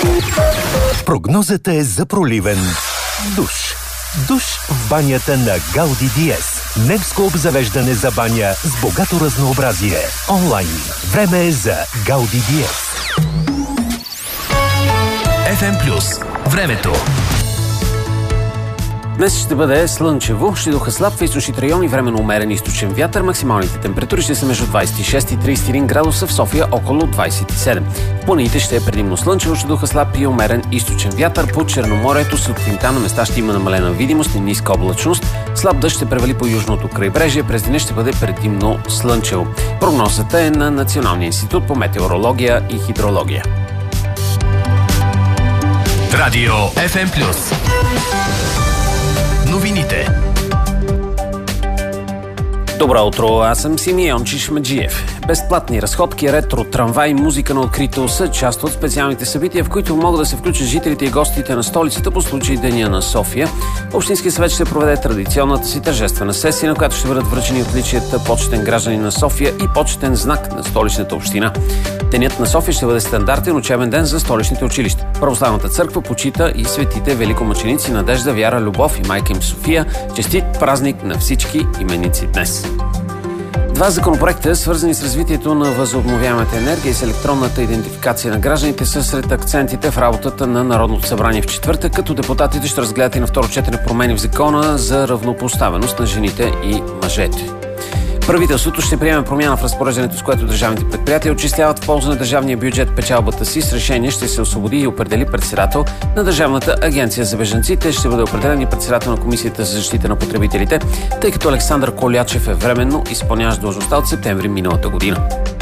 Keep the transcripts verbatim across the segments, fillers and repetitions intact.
Прогнозата е за проливен душ. Душ в банята на Гауди Диез. Немско обзавеждане за баня с богато разнообразие. Онлайн. Време е за Гауди Диез. Еф Ем Плюс. Времето. Днес ще бъде слънчево, ще духа слаб в източните райони, временно умерен източен вятър. Максималните температури ще са между двадесет и шест и тридесет и един градуса, в София около двадесет и седем. В планините ще е предимно слънчево, ще духа слаб и умерен източен вятър. По Черноморието сутринта на места ще има намалена видимост и ниска облачност. Слаб дъжд ще превали по южното крайбрежие, през деня ще бъде предимно слънчево. Прогнозата е на Националния институт по метеорология и хидрология. Радио Еф Ем Плюс. Новините. Добро утро, аз съм Симеон Чишмаджиев. Безплатни разходки, ретро, трамвай, музика на открито са част от специалните събития, в които могат да се включат жителите и гостите на столицата по случай Деня на София. Общинския съвет ще проведе традиционната си тържествена сесия, на която ще бъдат връчени отличията почетен гражданин на София и почетен знак на столичната община. Денят на София ще бъде стандартен учебен ден за столичните училища. Православната църква почита и светите великомъченици Надежда, Вяра, Любов и майка им София. Честит празник на всички именици днес! Два законопроекта, свързани с развитието на възобновяемата енергия и с електронната идентификация на гражданите, са сред акцентите в работата на Народното събрание в четвъртък, като депутатите ще разгледат и на второ четене промени в закона за равнопоставеност на жените и мъжете. Правителството ще приеме промяна в разпореждането, с което държавните предприятия отчисляват в полза на държавния бюджет печалбата си. С решение ще се освободи и определи председател на Държавната агенция за бежанците. Ще бъде определен и председател на Комисията за защита на потребителите, тъй като Александър Колячев е временно изпълняващ длъжността от септември миналата година.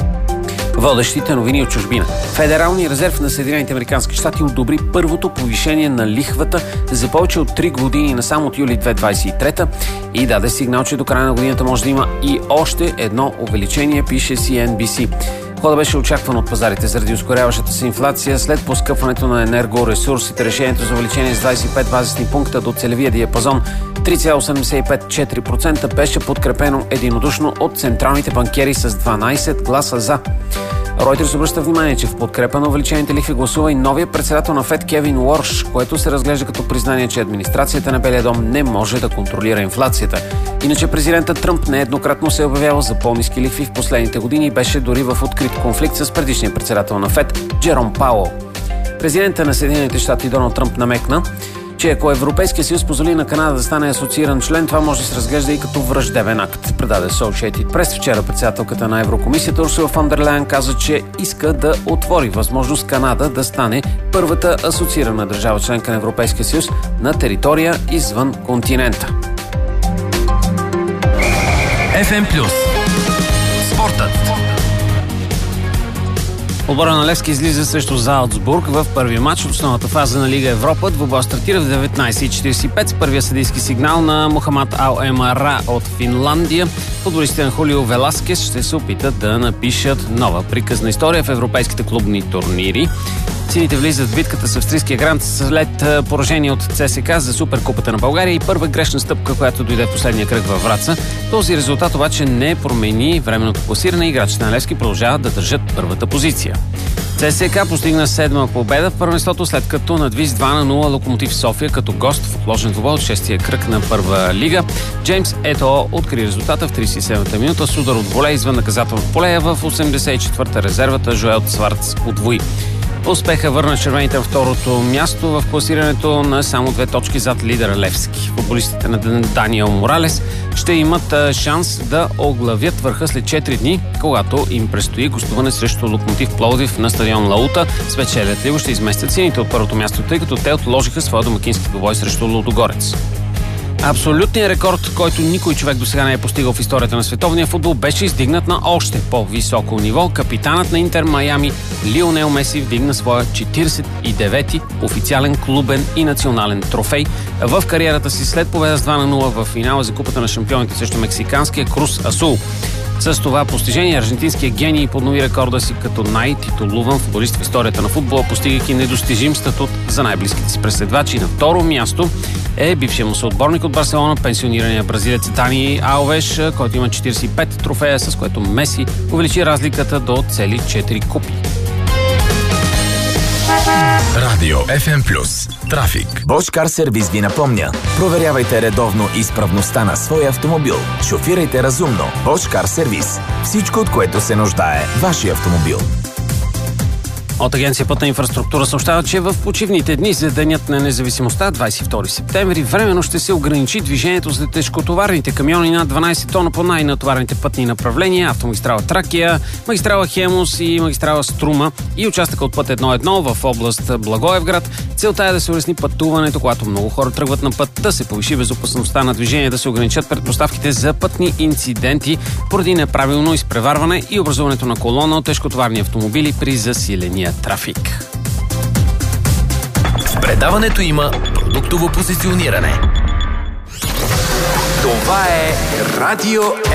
Водещите новини от чужбина. Федералният резерв на Съединените американски щати одобри първото повишение на лихвата за повече от три години на само от юли две хиляди двадесет и трета и даде сигнал, че до края на годината може да има и още едно увеличение, пише Си Ен Би Си. Хода беше очакван от пазарите заради ускоряващата се инфлация след поскъпването на енергоресурсите. Решението за увеличение с двадесет и пет базисни пункта до целевия диапазон три цяло седемдесет и пет до четири процента беше подкрепено единодушно от централните банкери с дванадесет гласа за. Ройтерс обръща внимание, че в подкрепа на увеличените лихви гласува и новия председател на Фед Кевин Уорш, което се разглежда като признание, че администрацията на Белия дом не може да контролира инфлацията. Иначе президентът Тръмп нееднократно се е обявявал за по-ниски лихви в последните години и беше дори в открит конфликт с предишния председател на Фед Джером Пауъл. Президентът на Съединените щати Доналд Тръмп намекна, че ако Европейския съюз позволи на Канада да стане асоцииран член, това може да се разглежда и като враждебен акт. Предаде Associated Press. Вчера председателката на Еврокомисията Урсула фон дер Лайен каза, че иска да отвори възможност Канада да стане първата асоциирана държава членка на Европейския съюз на територия извън континента. Еф Ем Плюс. Спортът. Отбора на Левски излиза срещу Залцбург в първия матч от основната фаза на Лига Европа. Двубой стартира в деветнадесет и четиридесет и пет с първия съдийски сигнал на Мохамад Ал Емара от Финландия. Футболистите на Хулио Веласкес ще се опитат да напишат нова приказна история в европейските клубни турнири. Сините влизат в битката с австрийския грант след поражение от Це Ес Ка за Суперкупата на България и първа грешна стъпка, която дойде в последния кръг във Враца. Този резултат обаче не промени временното класиране. Играчите на Левски продължават да държат първата позиция. Це Ес Ка постигна седма победа в първенството, след като надви с два на нула Локомотив София като гост в отложен двубой от шестия кръг на първа лига. Джеймс Етоо откри резултата в тридесет и седмата минута с удар от волей извън наказателно поле, в осемдесет и четвърта резервата Жоел Цварц удвои. Успеха върна червените в второто място в класирането на само две точки зад лидера Левски. Футболистите на Даниел Моралес ще имат шанс да оглавят върха след четири дни, когато им предстои гостуване срещу Локомотив Пловдив на стадион Лаута. Спечелят ли го, ще изместят сините от първото място, тъй като те отложиха своя домакински двубой срещу Лудогорец. Абсолютният рекорд, който никой човек до сега не е постигал в историята на световния футбол, беше издигнат на още по-високо ниво. Капитанът на Интер Майами Лионел Меси вдигна своя четиридесет и девети официален клубен и национален трофей в кариерата си след победа с два на нула в финала за Купата на шампионите срещу мексиканския Крус Азул. С това постижение аржентинският гений поднови рекорда си като най-титулуван футболист в историята на футбола, постигайки недостижим статут за най-близките си преследвачи. На второ място е бившият му съотборник от Барселона, пенсионирания бразилец Дани Алвеш, който има четиридесет и пет трофея, с което Меси увеличи разликата до цели четири купи. Радио еф ем Плюс. Трафик. Bosch Car Service ви напомня. Проверявайте редовно изправността на своя автомобил. Шофирайте разумно. Bosch Car Service. Всичко, от което се нуждае вашия автомобил. От Агенция Пътна инфраструктура съобщава, че в почивните дни за Денят на независимостта, двадесет и втори септември, временно ще се ограничи движението за тежкотоварните камиони над дванадесет тона по най-натоварените пътни направления, автомагистрала Тракия, магистрала Хемус и магистрала Струма и участъка от път едно едно в област Благоевград. Целта е да се улесни пътуването, когато много хора тръгват на път, да се повиши безопасността на движение, да се ограничат предпоставките за пътни инциденти поради неправилно изпреварване и образуването на колона от тежкотоварни автомобили при засиления трафик. В предаването има продуктово позициониране. Това е Радио